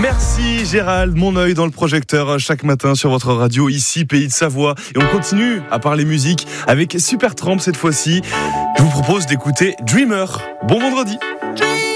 Merci Gérald, mon œil dans le projecteur chaque matin sur votre radio, ici Pays de Savoie. Et on continue à parler musique avec Supertramp cette fois-ci. Je vous propose d'écouter Dreamer. Bon vendredi.